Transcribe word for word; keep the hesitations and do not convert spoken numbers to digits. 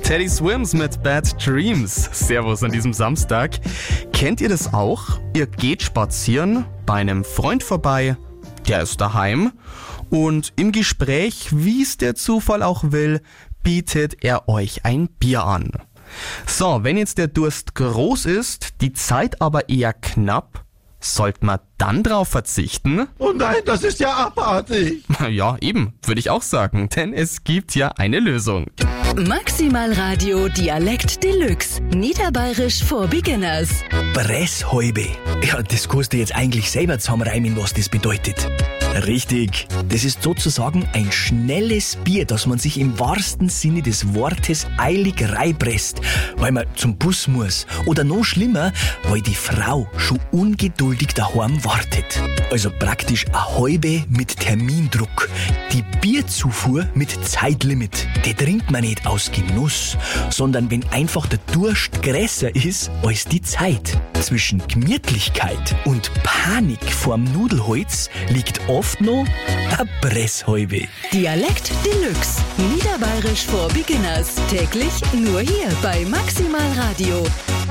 Teddy Swims mit Bad Dreams. Servus an diesem Samstag. Kennt ihr das auch? Ihr geht spazieren, bei einem Freund vorbei, der ist daheim und im Gespräch, wie es der Zufall auch will, bietet er euch ein Bier an. So, wenn jetzt der Durst groß ist, die Zeit aber eher knapp, sollte man dann drauf verzichten? Oh nein, das ist ja abartig. Ja, eben, würde ich auch sagen, denn es gibt ja eine Lösung. Maximal Radio Dialekt Deluxe. Niederbayerisch for Beginners. Bresshäube. Ja, das kannst du jetzt eigentlich selber zusammenreimen, was das bedeutet. Richtig. Das ist sozusagen ein schnelles Bier, das man sich im wahrsten Sinne des Wortes eilig reinpresst, weil man zum Bus muss. Oder noch schlimmer, weil die Frau schon ungeduldig daheim wartet. Also praktisch eine Halbe mit Termindruck. Die Bierzufuhr mit Zeitlimit. Die trinkt man nicht aus Genuss, sondern wenn einfach der Durst größer ist als die Zeit. Zwischen Gemütlichkeit und Panik vorm Nudelholz liegt oft noch eine Presshalbe. Dialekt Deluxe. Niederbayerisch for Beginners. Täglich nur hier bei Maximal Radio.